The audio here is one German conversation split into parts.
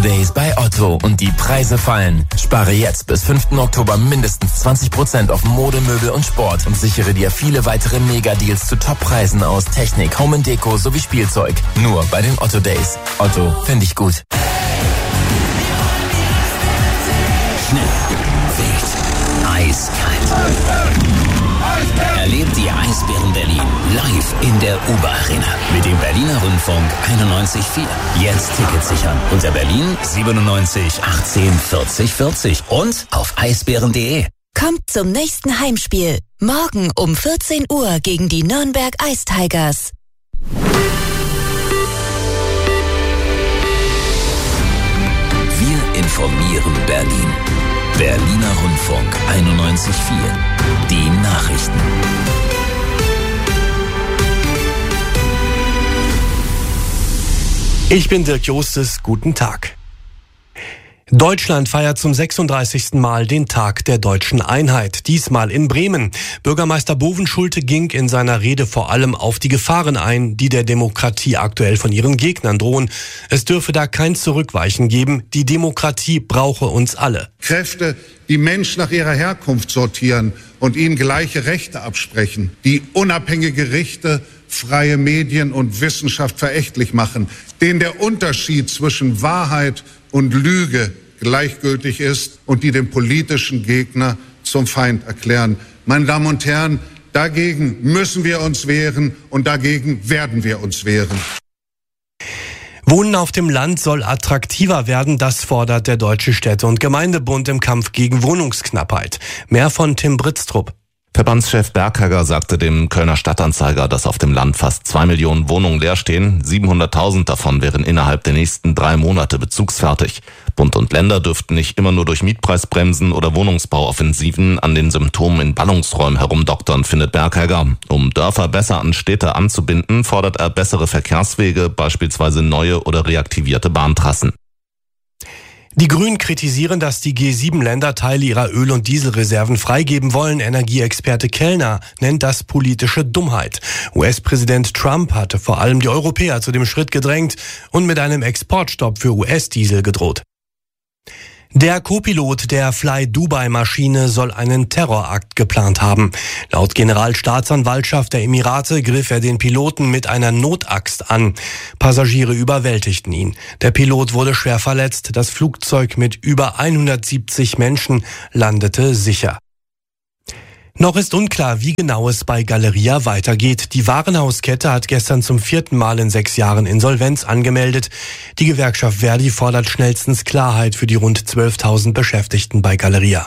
Days bei Otto und die Preise fallen. Spare jetzt bis 5. Oktober mindestens 20% auf Mode, Möbel und Sport und sichere dir viele weitere Mega-Deals zu Top-Preisen aus Technik, Home & Deko sowie Spielzeug. Nur bei den Otto Days. Otto, finde ich gut. Schnell, wild, eiskalt. Erlebt die Eisbären Berlin live in der UBA-Arena mit dem Berliner Rundfunk 91.4. Jetzt Tickets sichern unter Berlin 97 18 40 40 und auf eisbären.de. Kommt zum nächsten Heimspiel. Morgen um 14 Uhr gegen die Nürnberg Ice Tigers. Wir informieren Berlin. Berliner Rundfunk 91.4. Die Nachrichten. Ich bin Dirk Jostes. Guten Tag. Deutschland feiert zum 36. Mal den Tag der deutschen Einheit, diesmal in Bremen. Bürgermeister Bovenschulte ging in seiner Rede vor allem auf die Gefahren ein, die der Demokratie aktuell von ihren Gegnern drohen. Es dürfe da kein Zurückweichen geben. Die Demokratie brauche uns alle. Kräfte, die Menschen nach ihrer Herkunft sortieren und ihnen gleiche Rechte absprechen, die unabhängige Gerichte, freie Medien und Wissenschaft verächtlich machen, denen der Unterschied zwischen Wahrheit und Lüge gleichgültig ist und die den politischen Gegner zum Feind erklären. Meine Damen und Herren, dagegen müssen wir uns wehren und dagegen werden wir uns wehren. Wohnen auf dem Land soll attraktiver werden, das fordert der Deutsche Städte- und Gemeindebund im Kampf gegen Wohnungsknappheit. Mehr von Tim Britztrup. Verbandschef Berghager sagte dem Kölner Stadtanzeiger, dass auf dem Land fast 2 Millionen Wohnungen leer stehen. 700.000 davon wären innerhalb der nächsten 3 Monate bezugsfertig. Bund und Länder dürften nicht immer nur durch Mietpreisbremsen oder Wohnungsbauoffensiven an den Symptomen in Ballungsräumen herumdoktern, findet Berghager. Um Dörfer besser an Städte anzubinden, fordert er bessere Verkehrswege, beispielsweise neue oder reaktivierte Bahntrassen. Die Grünen kritisieren, dass die G7-Länder Teile ihrer Öl- und Dieselreserven freigeben wollen. Energieexperte Kellner nennt das politische Dummheit. US-Präsident Trump hatte vor allem die Europäer zu dem Schritt gedrängt und mit einem Exportstopp für US-Diesel gedroht. Der Co-Pilot der Fly-Dubai-Maschine soll einen Terrorakt geplant haben. Laut Generalstaatsanwaltschaft der Emirate griff er den Piloten mit einer Notaxt an. Passagiere überwältigten ihn. Der Pilot wurde schwer verletzt. Das Flugzeug mit über 170 Menschen landete sicher. Noch ist unklar, wie genau es bei Galeria weitergeht. Die Warenhauskette hat gestern zum 4. Mal in 6 Jahren Insolvenz angemeldet. Die Gewerkschaft Verdi fordert schnellstens Klarheit für die rund 12.000 Beschäftigten bei Galeria.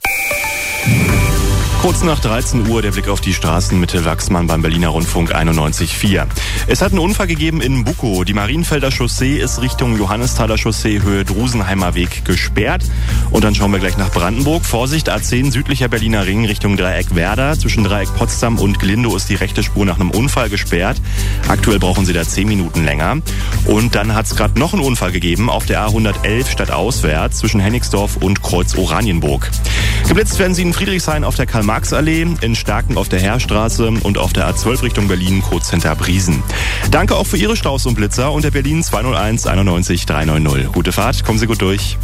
Kurz nach 13 Uhr der Blick auf die Straßen mit Till Wachsmann beim Berliner Rundfunk 91.4. Es hat einen Unfall gegeben in Bukow. Die Marienfelder Chaussee ist Richtung Johannesthaler Chaussee Höhe Drusenheimer Weg gesperrt. Und dann schauen wir gleich nach Brandenburg. Vorsicht, A10 südlicher Berliner Ring Richtung Dreieck Werder. Zwischen Dreieck Potsdam und Glindow ist die rechte Spur nach einem Unfall gesperrt. Aktuell brauchen Sie da 10 Minuten länger. Und dann hat es gerade noch einen Unfall gegeben auf der A111 stadtauswärts zwischen Hennigsdorf und Kreuz Oranienburg. Geblitzt werden Sie in Friedrichshain auf der Karl-Marx-Allee, in Starken auf der Heerstraße und auf der A12 Richtung Berlin, Codencenter Briesen. Danke auch für Ihre Staus und Blitzer unter Berlin 201 91 390. Gute Fahrt, kommen Sie gut durch.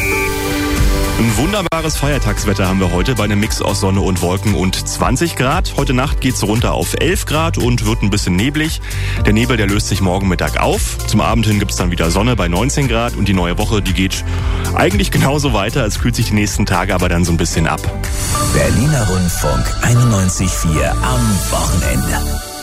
Ein wunderbares Feiertagswetter haben wir heute bei einem Mix aus Sonne und Wolken und 20 Grad. Heute Nacht geht's runter auf 11 Grad und wird ein bisschen neblig. Der Nebel, der löst sich morgen Mittag auf. Zum Abend hin gibt's dann wieder Sonne bei 19 Grad und die neue Woche, die geht eigentlich genauso weiter. Es kühlt sich die nächsten Tage aber dann so ein bisschen ab. Berliner Rundfunk 91.4 am Wochenende.